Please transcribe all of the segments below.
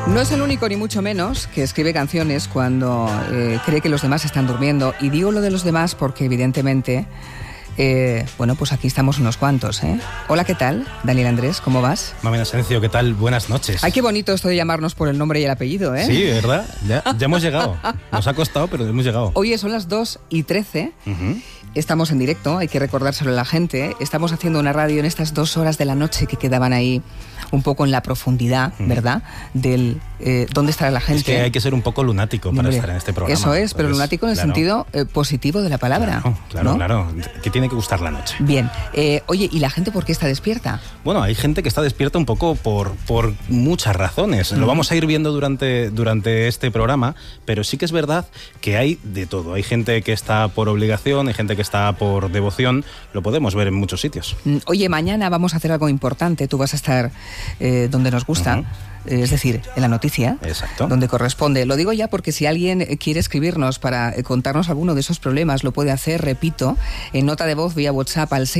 No es el único, ni mucho menos, que escribe canciones cuando cree que los demás están durmiendo. Y digo lo de los demás porque, evidentemente, bueno, pues aquí estamos unos cuantos, ¿eh? Hola, ¿qué tal? Daniel Andrés, ¿cómo vas? Mami Asencio, ¿qué tal? Buenas noches. Ay, qué bonito esto de llamarnos por el nombre y el apellido, ¿eh? Sí, ¿verdad? Ya hemos llegado. Nos ha costado, pero hemos llegado. Oye, son las 2:13. Estamos en directo, hay que recordárselo a la gente. Estamos haciendo una radio en estas 2 horas de la noche que quedaban ahí un poco en la profundidad, ¿verdad? Del dónde estará la gente. Es que hay que ser un poco lunático para estar en este programa. Eso es, pero lunático en el sentido positivo de la palabra. Claro, ¿no? claro. Que tiene que gustar la noche. Bien. Oye, ¿y la gente por qué está despierta? Bueno, hay gente que está despierta un poco por muchas razones. Lo vamos a ir viendo durante este programa, pero sí que es verdad que hay de todo. Hay gente que está por obligación, hay gente que está por devoción. Lo podemos ver en muchos sitios. Oye, mañana vamos a hacer algo importante. Tú vas a estar donde nos gusta. Es decir, en la noticia. Exacto. Donde corresponde. Lo digo ya porque si alguien quiere escribirnos para contarnos alguno de esos problemas, lo puede hacer, repito, en nota de voz vía WhatsApp al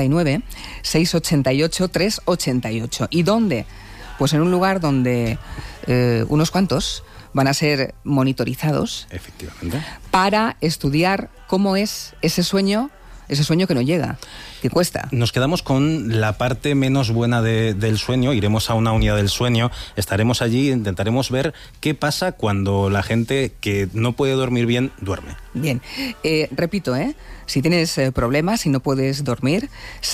699-688-388. ¿Y dónde? Pues en un lugar donde unos cuantos van a ser monitorizados. Efectivamente. Para estudiar cómo es ese sueño que no llega, que cuesta. Nos quedamos con la parte menos buena del sueño, iremos a una unidad del sueño, estaremos allí, intentaremos ver qué pasa cuando la gente que no puede dormir bien, duerme. Bien, repito, si tienes problemas, si no puedes dormir,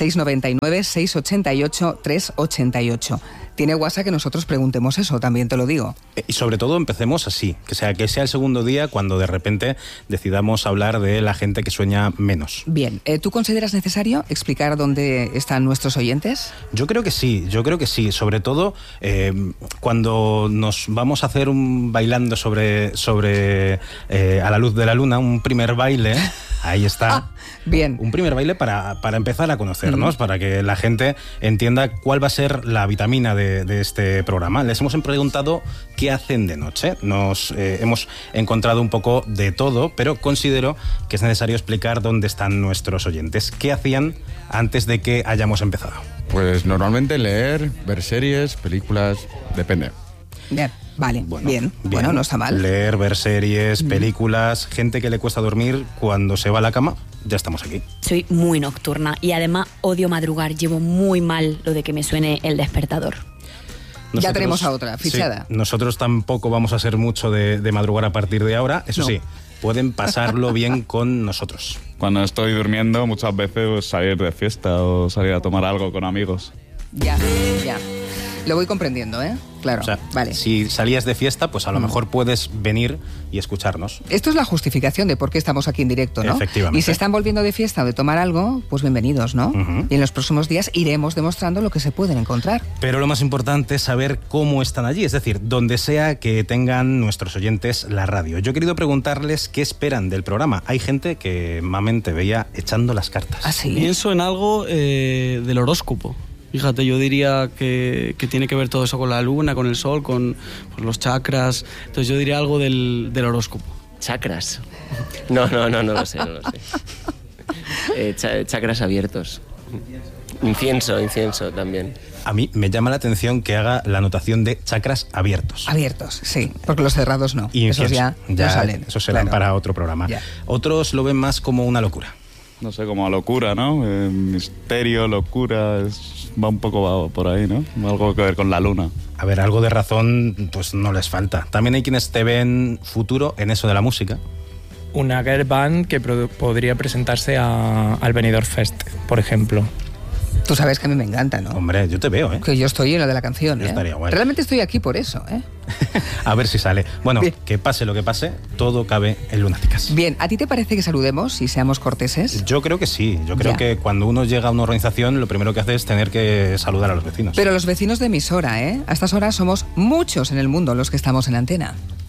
699-688-388. Tiene guasa que nosotros preguntemos eso, también te lo digo. Y sobre todo empecemos así, que sea el segundo día cuando de repente decidamos hablar de la gente que sueña menos. Bien, ¿tú consideras necesario explicar dónde están nuestros oyentes? Yo creo que sí, sobre todo cuando nos vamos a hacer un bailando sobre a la luz de la luna, un primer baile, ahí está. Bien. Un primer baile para empezar a conocernos, para que la gente entienda cuál va a ser la vitamina de este programa. Les hemos preguntado qué hacen de noche. Nos hemos encontrado un poco de todo, pero considero que es necesario explicar dónde están nuestros oyentes. ¿Qué hacían antes de que hayamos empezado? Pues normalmente leer, ver series, películas, depende. Bien, vale, bien. Bueno, no está mal. Leer, ver series, películas, gente que le cuesta dormir cuando se va a la cama, ya estamos aquí. Soy muy nocturna y además odio madrugar. Llevo muy mal lo de que me suene el despertador. Ya tenemos a otra, fichada. Sí, nosotros tampoco vamos a ser mucho de madrugar a partir de ahora, eso sí, pueden pasarlo bien con nosotros. Cuando estoy durmiendo, muchas veces salir de fiesta o salir a tomar algo con amigos. Ya. Lo voy comprendiendo, Claro, o sea, vale. Si salías de fiesta, pues a lo mejor puedes venir y escucharnos. Esto es la justificación de por qué estamos aquí en directo, ¿no? Efectivamente. Y si están volviendo de fiesta o de tomar algo, pues bienvenidos, ¿no? Y en los próximos días iremos demostrando lo que se pueden encontrar. Pero lo más importante es saber cómo están allí, es decir, donde sea que tengan nuestros oyentes la radio. Yo he querido preguntarles qué esperan del programa. Hay gente que Mamen te veía echando las cartas. ¿Ah, sí? Pienso en algo del horóscopo. Fíjate, yo diría que tiene que ver todo eso con la luna, con el sol, con los chakras. Entonces yo diría algo del horóscopo. ¿Chakras? No lo sé. Chakras abiertos. Incienso también. A mí me llama la atención que haga la anotación de chakras abiertos. Abiertos, sí, porque los cerrados no. Y esos ya salen. Esos serán para otro programa. Ya. Otros lo ven más como una locura. No sé, como locura, ¿no? Misterio, locura, va un poco por ahí, ¿no? Algo que ver con la luna. A ver, algo de razón pues no les falta. También hay quienes te ven futuro en eso de la música. Una girl band que podría presentarse al Benidorm Fest, por ejemplo. Tú sabes que a mí me encanta, ¿no? Hombre, yo te veo, Que yo estoy en lo de la canción, Yo estaría guay. Realmente estoy aquí por eso, A ver si sale. Bueno, Bien. que pase lo que pase, todo cabe en Lunáticas. Bien, ¿a ti te parece que saludemos y seamos corteses? Yo creo que sí. Yo creo Ya. que cuando uno llega a una organización, lo primero que hace es tener que saludar a los vecinos. Pero los vecinos de emisora, a estas horas somos muchos en el mundo los que estamos en la antena.